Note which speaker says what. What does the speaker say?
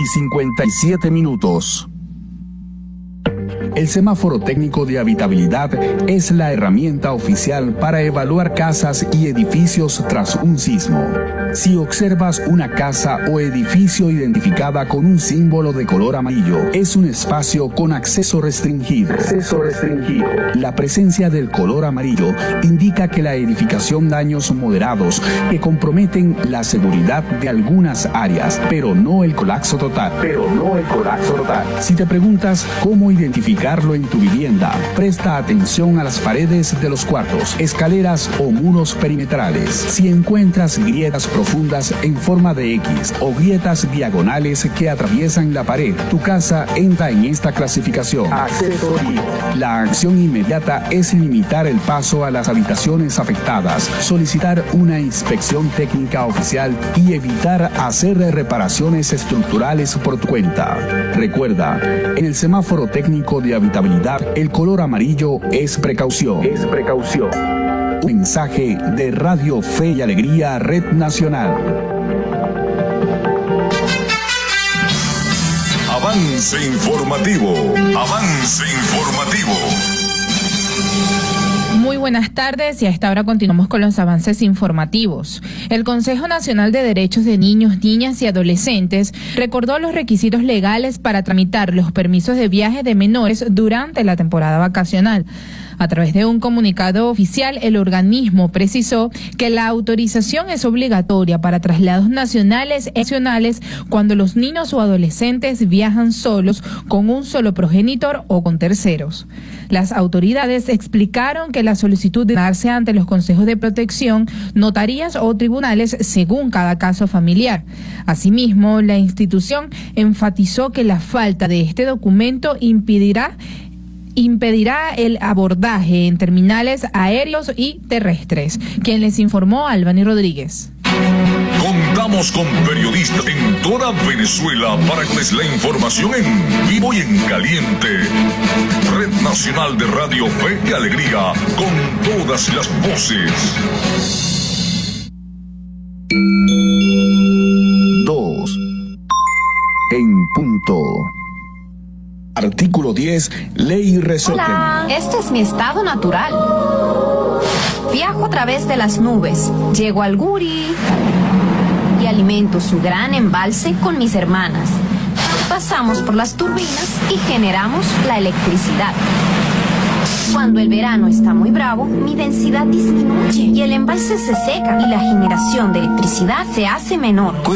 Speaker 1: 8:57. El semáforo técnico de habitabilidad es la herramienta oficial para evaluar casas y edificios tras un sismo. Si observas una casa o edificio identificada con un símbolo de color amarillo, es un espacio con acceso restringido. La presencia del color amarillo indica que la edificación daños moderados que comprometen la seguridad de algunas áreas, pero no el colapso total. Si te preguntas cómo identificarlo en tu vivienda, presta atención a las paredes de los cuartos, escaleras o muros perimetrales. Si encuentras grietas profundas en forma de X o grietas diagonales que atraviesan la pared, tu casa entra en esta clasificación. La acción inmediata es limitar el paso a las habitaciones afectadas, solicitar una inspección técnica oficial y evitar hacer reparaciones estructurales por tu cuenta. Recuerda, en el semáforo técnico de habitabilidad, el color amarillo es precaución. Un mensaje de Radio Fe y Alegría, Red Nacional.
Speaker 2: Avance informativo.
Speaker 3: Muy buenas tardes y a esta hora continuamos con los avances informativos. El Consejo Nacional de Derechos de Niños, Niñas y Adolescentes recordó los requisitos legales para tramitar los permisos de viaje de menores durante la temporada vacacional. A través de un comunicado oficial, el organismo precisó que la autorización es obligatoria para traslados nacionales y nacionales cuando los niños o adolescentes viajan solos, con un solo progenitor o con terceros. Las autoridades explicaron que la solicitud debe darse ante los consejos de protección, notarías o tribunales según cada caso familiar. Asimismo, la institución enfatizó que la falta de este documento impedirá el abordaje en terminales aéreos y terrestres. Quien les informó, Albany Rodríguez.
Speaker 2: Contamos con periodistas en toda Venezuela para que les la información en vivo y en caliente. Red Nacional de Radio Fe y Alegría, con todas las voces.
Speaker 1: 2 en punto. Artículo 10, Ley y Resorte.
Speaker 4: Hola, este es mi estado natural. Viajo a través de las nubes, llego al Guri y alimento su gran embalse con mis hermanas. Pasamos por las turbinas y generamos la electricidad. Cuando el verano está muy bravo, mi densidad disminuye y el embalse se seca y la generación de electricidad se hace menor.